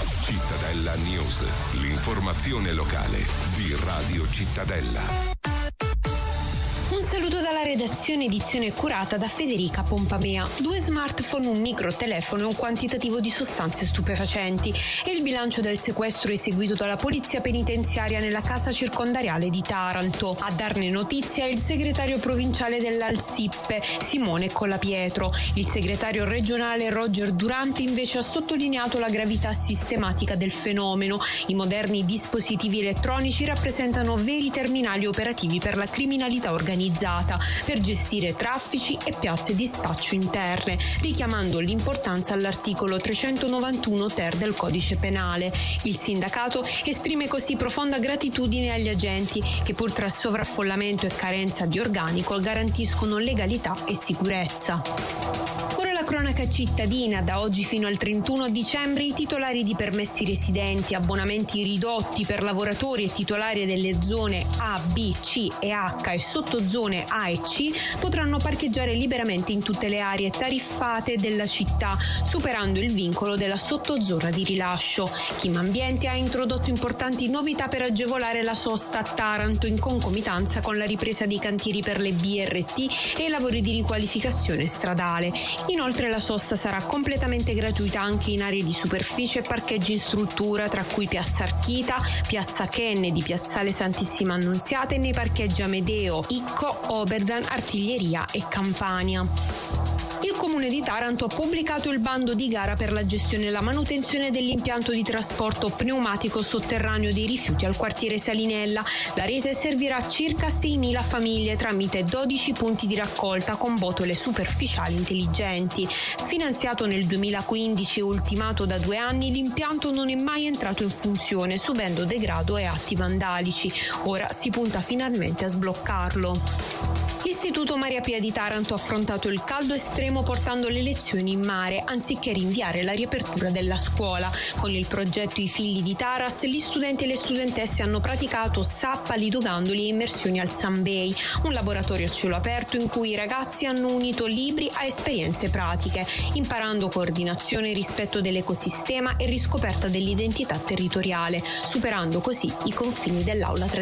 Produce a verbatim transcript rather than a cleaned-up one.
Cittadella News, l'informazione locale di Radio Cittadella. Un saluto dalla redazione, edizione curata da Federica Pompamea. Due smartphone, un microtelefono e un quantitativo di sostanze stupefacenti. È il bilancio del sequestro eseguito dalla polizia penitenziaria nella casa circondariale di Taranto. A darne notizia è il segretario provinciale dell'Alsippe, Simone Collapietro. Il segretario regionale Roger Durante invece ha sottolineato la gravità sistematica del fenomeno. I moderni dispositivi elettronici rappresentano veri terminali operativi per la criminalità organizzata per gestire traffici e piazze di spaccio interne, richiamando l'importanza all'articolo trecentonovantuno ter del codice penale. Il sindacato esprime così profonda gratitudine agli agenti che, pur tra sovraffollamento e carenza di organico, garantiscono legalità e sicurezza. Ora la cronaca cittadina. Da oggi fino al trentuno dicembre i titolari di permessi residenti, abbonamenti ridotti per lavoratori e titolari delle zone A, B, C e H e sottozone A e C potranno parcheggiare liberamente in tutte le aree tariffate della città, superando il vincolo della sottozona di rilascio. Chimambiente ha introdotto importanti novità per agevolare la sosta a Taranto in concomitanza con la ripresa dei cantieri per le B R T e i lavori di riqualificazione stradale. Inoltre la sosta sarà completamente gratuita anche in aree di superficie e parcheggi in struttura, tra cui Piazza Archita, Piazza Kennedy, Piazzale Santissima Annunziata e nei parcheggi Amedeo, Icco, Oberdan, Artiglieria e Campania. Il Comune di Taranto ha pubblicato il bando di gara per la gestione e la manutenzione dell'impianto di trasporto pneumatico sotterraneo dei rifiuti al quartiere Salinella. La rete servirà circa seimila famiglie tramite dodici punti di raccolta con botole superficiali intelligenti. Finanziato nel duemilaquindici e ultimato da due anni, l'impianto non è mai entrato in funzione, subendo degrado e atti vandalici. Ora si punta finalmente a sbloccarlo. L'Istituto Maria Pia di Taranto ha affrontato il caldo estremo portando le lezioni in mare, anziché rinviare la riapertura della scuola. Con il progetto I Figli di Taras, gli studenti e le studentesse hanno praticato sappa, lidogandoli e immersioni al Sambei, un laboratorio a cielo aperto in cui i ragazzi hanno unito libri a esperienze pratiche, imparando coordinazione, rispetto dell'ecosistema e riscoperta dell'identità territoriale, superando così i confini dell'aula tradizionale.